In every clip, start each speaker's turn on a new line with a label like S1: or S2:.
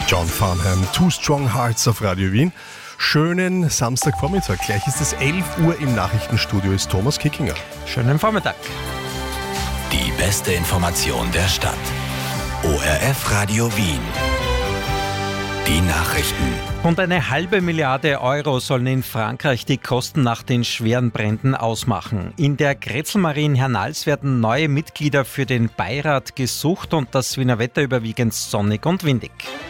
S1: John Farnham, Two Strong Hearts auf Radio Wien. Schönen Samstagvormittag. Gleich ist es 11 Uhr im Nachrichtenstudio, ist Thomas Kickinger.
S2: Schönen Vormittag.
S3: Die beste Information der Stadt. ORF Radio Wien. Die Nachrichten.
S2: Rund 1,5 Milliarde Euro sollen in Frankreich die Kosten nach den schweren Bränden ausmachen. In der Grätzl-Marie in Hernals werden neue Mitglieder für den Beirat gesucht und das Wiener Wetter überwiegend sonnig und windig.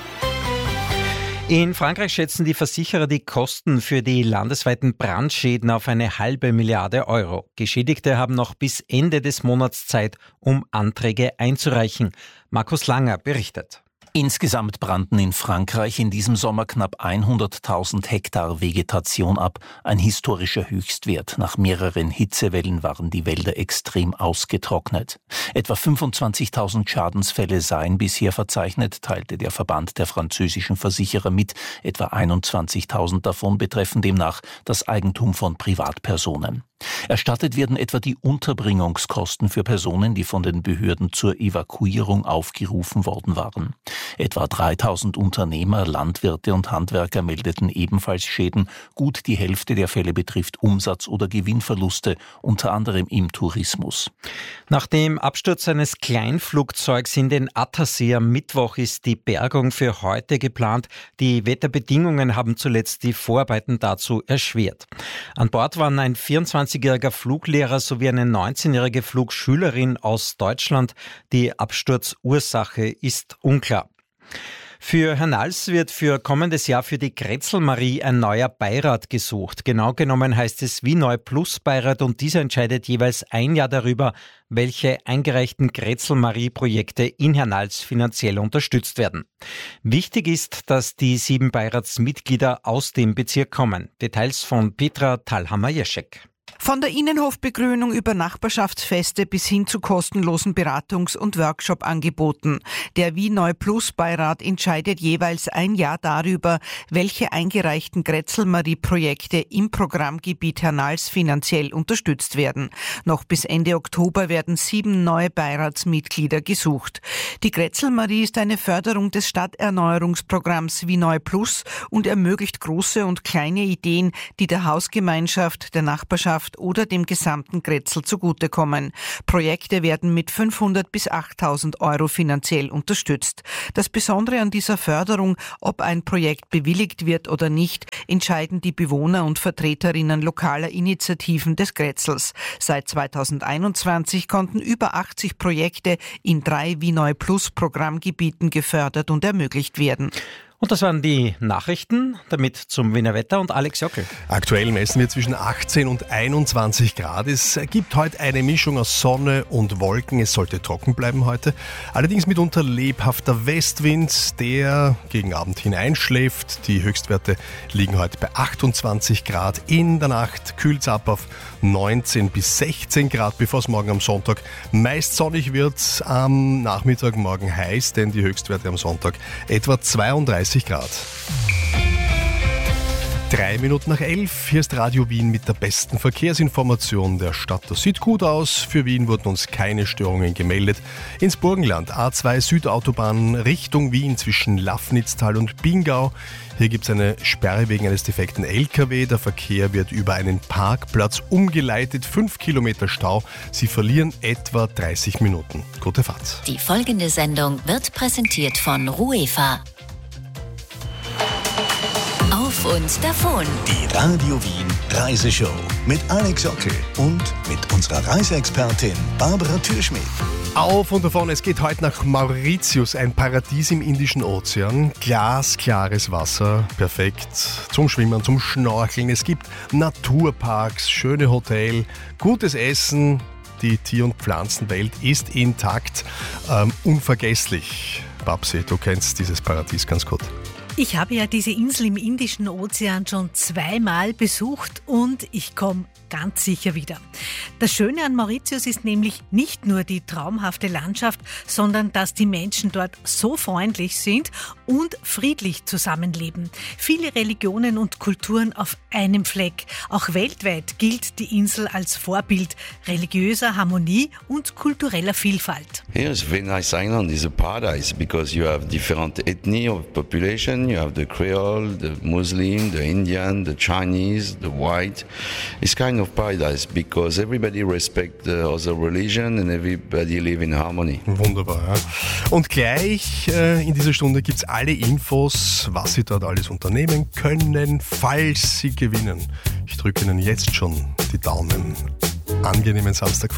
S2: In Frankreich schätzen die Versicherer die Kosten für die landesweiten Brandschäden auf 1,5 Milliarde Euro. Geschädigte haben noch bis Ende des Monats Zeit, um Anträge einzureichen. Markus Langer berichtet.
S4: Insgesamt brannten in Frankreich in diesem Sommer knapp 100.000 Hektar Vegetation ab, ein historischer Höchstwert. Nach mehreren Hitzewellen waren die Wälder extrem ausgetrocknet. Etwa 25.000 Schadensfälle seien bisher verzeichnet, teilte der Verband der französischen Versicherer mit. Etwa 21.000 davon betreffen demnach das Eigentum von Privatpersonen. Erstattet werden etwa die Unterbringungskosten für Personen, die von den Behörden zur Evakuierung aufgerufen worden waren. Etwa 3.000 Unternehmer, Landwirte und Handwerker meldeten ebenfalls Schäden. Gut die Hälfte der Fälle betrifft Umsatz- oder Gewinnverluste, unter anderem im Tourismus.
S2: Nach dem Absturz eines Kleinflugzeugs in den Attersee am Mittwoch ist die Bergung für heute geplant. Die Wetterbedingungen haben zuletzt die Vorarbeiten dazu erschwert. An Bord waren ein 24-jähriger Fluglehrer sowie eine 19-jährige Flugschülerin aus Deutschland. Die Absturzursache ist unklar. Für Hernals wird für kommendes Jahr für die Grätzl-Marie ein neuer Beirat gesucht. Genau genommen heißt es Wieneu Plus Beirat und dieser entscheidet jeweils ein Jahr darüber, welche eingereichten Grätzl-Marie-Projekte in Hernals finanziell unterstützt werden. Wichtig ist, dass die 7 Beiratsmitglieder aus dem Bezirk kommen. Details von Petra Thalhammer-Jeschek.
S5: Von der Innenhofbegrünung über Nachbarschaftsfeste bis hin zu kostenlosen Beratungs- und Workshop-Angeboten. Der Wieneu Plus Beirat entscheidet jeweils ein Jahr darüber, welche eingereichten Grätzl-Marie-Projekte im Programmgebiet Hernals finanziell unterstützt werden. Noch bis Ende Oktober werden 7 neue Beiratsmitglieder gesucht. Die Grätzl-Marie ist eine Förderung des Stadterneuerungsprogramms Wieneu Plus und ermöglicht große und kleine Ideen, die der Hausgemeinschaft, der Nachbarschaft oder dem gesamten Grätzl zugutekommen. Projekte werden mit 500 bis 8.000 Euro finanziell unterstützt. Das Besondere an dieser Förderung, ob ein Projekt bewilligt wird oder nicht, entscheiden die Bewohner und Vertreterinnen lokaler Initiativen des Grätzls. Seit 2021 konnten über 80 Projekte in 3 Wieneu Plus Programmgebieten gefördert und ermöglicht werden.
S2: Und das waren die Nachrichten, damit zum Wiener Wetter und Alex Jockel.
S1: Aktuell messen wir zwischen 18 und 21 Grad. Es gibt heute eine Mischung aus Sonne und Wolken. Es sollte trocken bleiben heute. Allerdings mitunter lebhafter Westwind, der gegen Abend hineinschläft. Die Höchstwerte liegen heute bei 28 Grad. In der Nacht kühlt es ab auf 19 bis 16 Grad, bevor es morgen am Sonntag meist sonnig wird. Am Nachmittag morgen heiß, denn die Höchstwerte am Sonntag etwa 32 Grad. 3 Minuten nach 11, hier ist Radio Wien mit der besten Verkehrsinformation der Stadt. Das sieht gut aus, für Wien wurden uns keine Störungen gemeldet. Ins Burgenland, A2 Südautobahn Richtung Wien zwischen Lafnitztal und Bingau. Hier gibt es eine Sperre wegen eines defekten LKW. Der Verkehr wird über einen Parkplatz umgeleitet, 5 Kilometer Stau. Sie verlieren etwa 30 Minuten. Gute Fahrt.
S6: Die folgende Sendung wird präsentiert von Ruefa. Auf und davon.
S3: Die Radio Wien Reiseshow mit Alex Jockel und mit unserer Reiseexpertin Barbara Türschmidt.
S1: Auf und davon, es geht heute nach Mauritius, ein Paradies im Indischen Ozean. Glasklares Wasser, perfekt zum Schwimmen, zum Schnorcheln. Es gibt Naturparks, schöne Hotels, gutes Essen. Die Tier- und Pflanzenwelt ist intakt. Unvergesslich. Babsi, du kennst dieses Paradies ganz gut.
S7: Ich habe ja diese Insel im Indischen Ozean schon 2-mal besucht und ich komme ganz sicher wieder. Das Schöne an Mauritius ist nämlich nicht nur die traumhafte Landschaft, sondern dass die Menschen dort so freundlich sind und friedlich zusammenleben. Viele Religionen und Kulturen auf einem Fleck. Auch weltweit gilt die Insel als Vorbild religiöser Harmonie und kultureller Vielfalt.
S8: Here is a very nice island. It's a paradise because you have different ethnic of population. You have the Creole, the Muslim, the Indian, the Chinese, the white. It's kind of paradise because everybody respect the other religion and everybody live in harmony.
S1: Wunderbar. Ja. Und gleich in dieser Stunde gibt es alle Infos, was Sie dort alles unternehmen können, falls Sie gewinnen. Ich drücke Ihnen jetzt schon die Daumen. Angenehmen Samstag.